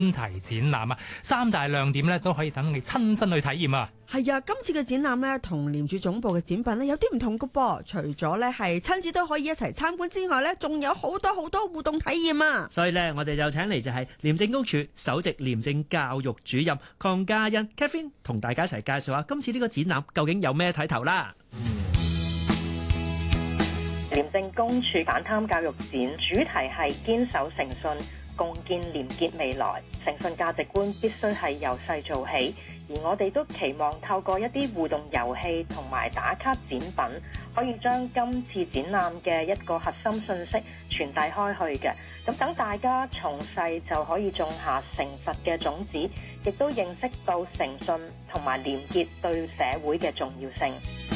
題展覽啊，3大亮點咧都可以等你親身去體驗啊！ 係啊，今次嘅展覽咧同廉署總部嘅展品咧有啲唔同㗎噃，除咗咧係親子都可以一齊參觀之外咧，仲有好多互動體驗啊！ 所以咧，我哋就請嚟就係廉政公署首席廉政教育主任鄺嘉欣 Catherine 同大家一齊介紹下今次呢個展覽究竟有咩睇頭啦。 廉政公署反貪教育展主題係堅守誠信，共建廉潔未來。誠信價值觀必須係由細做起，而我哋都期望透過一啲互動遊戲同埋打卡展品，可以將今次展覽嘅一個核心信息傳遞開去嘅。咁等大家從細就可以種下誠實嘅種子，亦都認識到誠信同埋廉潔對社會嘅重要性。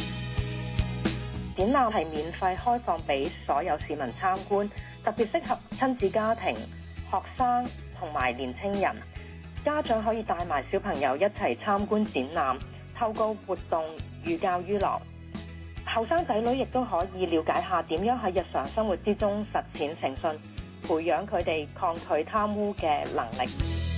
展覽係免費開放俾所有市民參觀，特別適合親子家庭、學生同埋年青人。家長可以帶埋小朋友一齊參觀展覽，透過活動寓教於樂。後生仔女亦都可以了解下點樣喺日常生活之中實踐誠信，培養佢哋抗拒貪污嘅能力。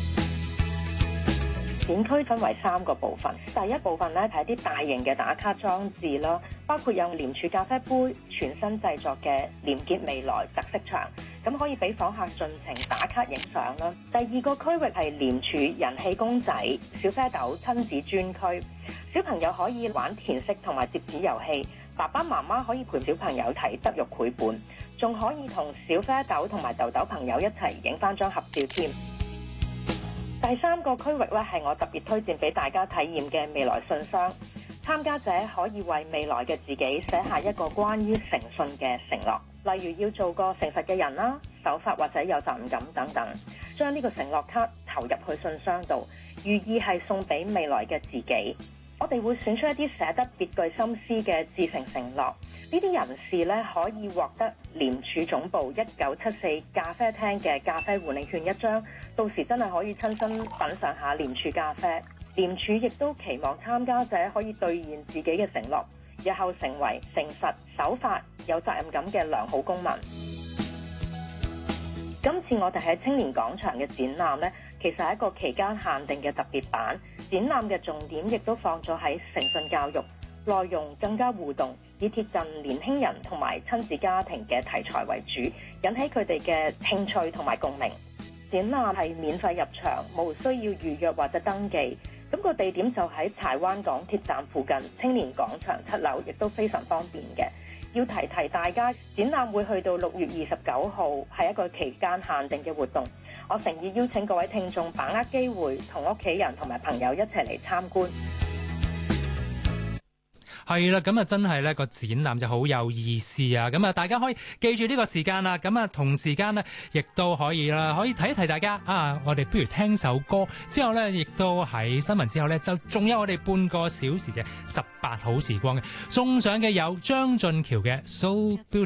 展區分為3個部分，第一部分咧係一啲大型嘅打卡裝置啦，包括有廉署咖啡杯全新製作嘅廉潔未來特色牆，咁可以俾訪客盡情打卡影相啦。第二個區域係廉署人氣公仔小啡豆親子專區，小朋友可以玩填色同埋摺紙遊戲，爸爸媽媽可以陪小朋友睇德育繪本，仲可以同小啡豆同埋豆豆朋友一齊影翻張合照添。第3個區域咧係我特別推薦俾大家體驗嘅未來信箱，參加者可以為未來嘅自己寫下一個關於誠信嘅承諾，例如要做個誠實嘅人啦，守法或者有責任感等等，將呢個承諾卡投入去信箱度，寓意係送俾未來嘅自己。我哋會選出一啲寫得別具心思嘅至誠承諾，呢啲人士咧可以獲得廉署總部1974咖啡廳嘅咖啡換領券1張，到時真係可以親身品嚐下廉署咖啡。廉署亦都期望參加者可以兌現自己嘅承諾，日後成為誠實、守法、有責任感嘅良好公民。今次我哋喺青年廣場嘅展覽呢，其實係一個期間限定嘅特別版，展覽嘅重點亦都放咗喺誠信教育，內容更加互動，以貼近年輕人同埋親子家庭嘅題材為主，引起佢哋嘅興趣同埋共鳴。展覽係免費入場，無需要預約或者登記。咁個地點就喺柴灣港鐵站附近青年廣場7樓，亦都非常方便嘅。要提大家，展覽會去到6月29號，係一個期間限定嘅活動。我誠意邀請各位聽眾把握機會，同屋企人同埋朋友一齊嚟參觀。 係啦，咁啊真係咧個展覽就好有意思啊！咁啊大家可以記住呢個時間啦，咁啊同時間呢亦都可以啦，可以提一提大家啊！我哋不如聽首歌之後呢，亦都喺新聞之後呢，就仲有我哋半個小時嘅18好時光嘅送上嘅有張俊橋嘅 So Beautiful。